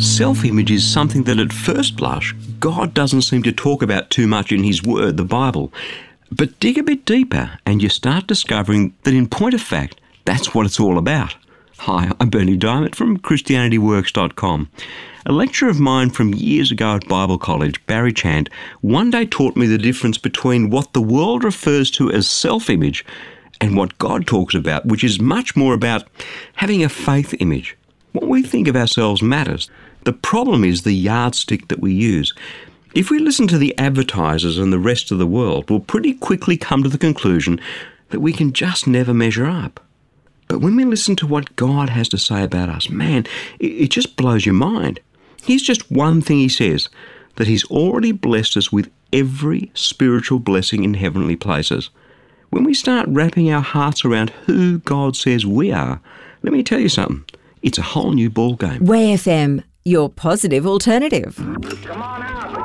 Self-image is something that at first blush, God doesn't seem to talk about too much in his word, the Bible. But dig a bit deeper and you start discovering that in point of fact, that's what it's all about. Hi, I'm Berni Dymet from ChristianityWorks.com. A lecturer of mine from years ago at Bible College, Barry Chant, one day taught me the difference between what the world refers to as self-image and what God talks about, which is much more about having a faith image. What we think of ourselves matters. The problem is the yardstick that we use. If we listen to the advertisers and the rest of the world, we'll pretty quickly come to the conclusion that we can just never measure up. But when we listen to what God has to say about us, man, it just blows your mind. Here's just one thing he says, that he's already blessed us with every spiritual blessing in heavenly places. When we start wrapping our hearts around who God says we are, let me tell you something, it's a whole new ballgame. Way FM, your positive alternative. Come on out.